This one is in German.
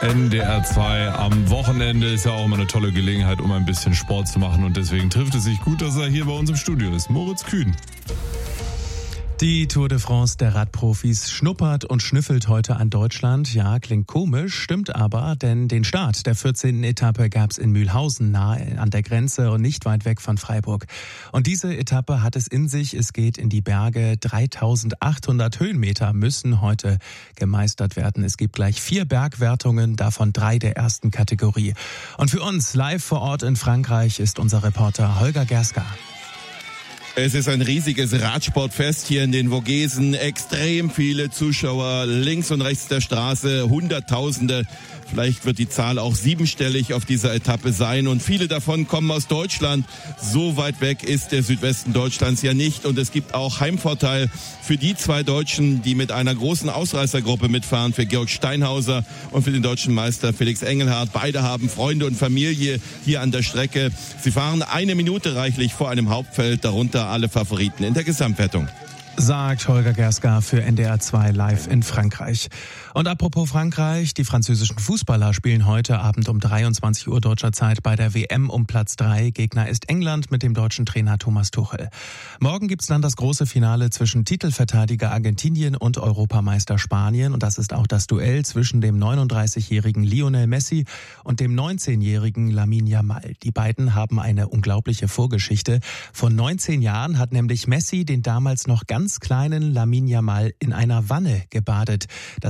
NDR 2 am Wochenende ist ja auch immer eine tolle Gelegenheit, um ein bisschen Sport zu machen. Und deswegen trifft es sich gut, dass er hier bei uns im Studio ist. Moritz Kühn. Die Tour de France der Radprofis schnuppert und schnüffelt heute an Deutschland. Ja, klingt komisch, stimmt aber, denn den Start der 14. Etappe gab's in Mühlhausen, nahe an der Grenze und nicht weit weg von Freiburg. Und diese Etappe hat es in sich, es geht in die Berge. 3800 Höhenmeter müssen heute gemeistert werden. Es gibt gleich 4 Bergwertungen, davon 3 der ersten Kategorie. Und für uns live vor Ort in Frankreich ist unser Reporter Holger Gerska. Es ist ein riesiges Radsportfest hier in den Vogesen. Extrem viele Zuschauer links und rechts der Straße, Hunderttausende. Vielleicht wird die Zahl auch 7-stellig auf dieser Etappe sein. Und viele davon kommen aus Deutschland. So weit weg ist der Südwesten Deutschlands ja nicht. Und es gibt auch Heimvorteil für die 2 Deutschen, die mit einer großen Ausreißergruppe mitfahren. Für Georg Steinhauser und für den deutschen Meister Felix Engelhardt. Beide haben Freunde und Familie hier an der Strecke. Sie fahren 1 Minute reichlich vor einem Hauptfeld, darunter alle Favoriten in der Gesamtwertung. Sagt Holger Gerska für NDR 2 live in Frankreich. Und apropos Frankreich, die französischen Fußballer spielen heute Abend um 23 Uhr deutscher Zeit bei der WM um Platz 3. Gegner ist England mit dem deutschen Trainer Thomas Tuchel. Morgen gibt's dann das große Finale zwischen Titelverteidiger Argentinien und Europameister Spanien. Und das ist auch das Duell zwischen dem 39-jährigen Lionel Messi und dem 19-jährigen Lamine Yamal. Die beiden haben eine unglaubliche Vorgeschichte. Vor 19 Jahren hat nämlich Messi den damals noch ganz kleinen Lamine Yamal in einer Wanne gebadet.